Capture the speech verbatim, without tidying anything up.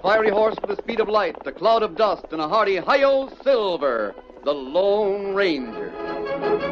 fiery horse with the speed of light, a cloud of dust, and a hearty hi-yo, Silver, the Lone Ranger.